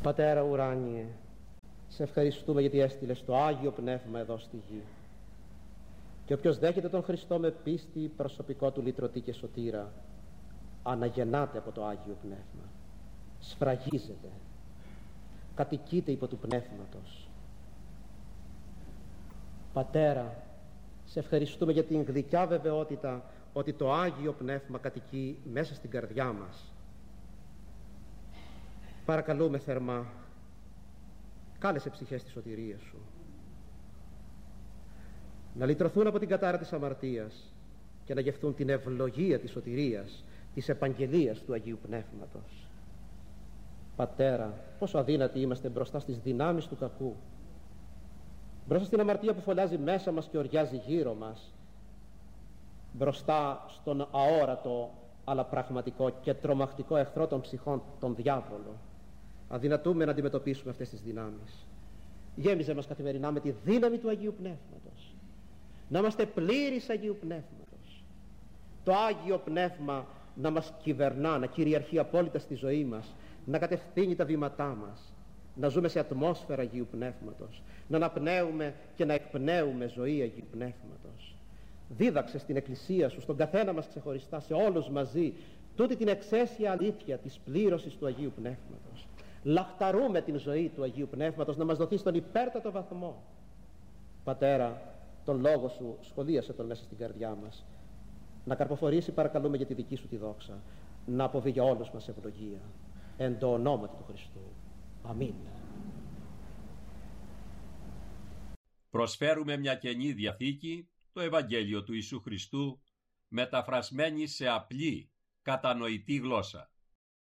Πατέρα ουράνιε, σε ευχαριστούμε γιατί έστειλες το Άγιο Πνεύμα εδώ στη γη. Και όποιος δέχεται τον Χριστό με πίστη, προσωπικό του λυτρωτή και σωτήρα, αναγεννάται από το Άγιο Πνεύμα, σφραγίζεται, κατοικείται υπό του Πνεύματος. Πατέρα, σε ευχαριστούμε για την γλυκιά βεβαιότητα ότι το Άγιο Πνεύμα κατοικεί μέσα στην καρδιά μας. Παρακαλούμε θερμά, κάλεσε ψυχές τη σωτηρία σου να λυτρωθούν από την κατάρα της αμαρτίας και να γευθούν την ευλογία της σωτηρίας, της επαγγελίας του Αγίου Πνεύματος. Πατέρα, πόσο αδύνατοι είμαστε μπροστά στις δυνάμεις του κακού, μπροστά στην αμαρτία που φωλιάζει μέσα μας και οριάζει γύρω μας, μπροστά στον αόρατο αλλά πραγματικό και τρομακτικό εχθρό των ψυχών, τον διάβολο. Αδυνατούμε να αντιμετωπίσουμε αυτές τις δυνάμεις. Γέμιζε μας καθημερινά με τη δύναμη του Αγίου Πνεύματος, να είμαστε πλήρεις Αγίου Πνεύματος, το Άγιο Πνεύμα να μας κυβερνά, να κυριαρχεί απόλυτα στη ζωή μας, να κατευθύνει τα βήματά μας, να ζούμε σε ατμόσφαιρα Αγίου Πνεύματος, να αναπνέουμε και να εκπνέουμε ζωή Αγίου Πνεύματος. Δίδαξε στην Εκκλησία σου, στον καθένα μας ξεχωριστά, σε όλους μαζί, τούτη την εξαίσια αλήθεια της πλήρωσης του Αγίου Πνεύματος. Λαχταρούμε την ζωή του Αγίου Πνεύματος να μας δοθεί στον υπέρτατο βαθμό. Πατέρα, τον Λόγο σου σχολίασε τον μέσα στην καρδιά μας, να καρποφορήσει παρακαλούμε για τη δική σου τη δόξα, να αποβεί για όλους μας ευλογία, εν το ονόματι του Χριστού. Αμήν. Προσφέρουμε μια Καινή Διαθήκη, το Ευαγγέλιο του Ιησού Χριστού, μεταφρασμένη σε απλή, κατανοητή γλώσσα.